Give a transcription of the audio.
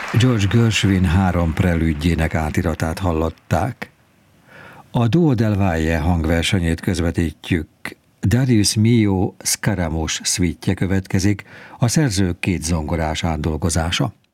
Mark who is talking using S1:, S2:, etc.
S1: George Gershwin 3 prelüdjének átiratát hallották. A Duo del Valle hangversenyét közvetítjük. Darius Milhaud Scaramouche szvítje következik, a szerző 2 zongorás átdolgozása.